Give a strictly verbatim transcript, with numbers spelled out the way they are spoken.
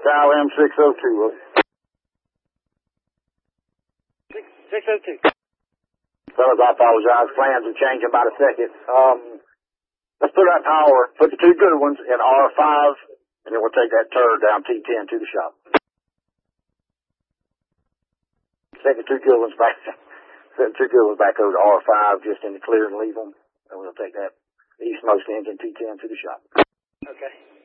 L M six oh two. six oh two. Fellas, I apologize. Plans have changed in about a second. Um, let's put that power, put the two good ones in R five, and then we'll take that turd down T ten to the shop. Send the two good ones back, send the two good ones back over to R five, just in the clear and leave them, and we'll take that eastmost engine T ten to the shop. Okay.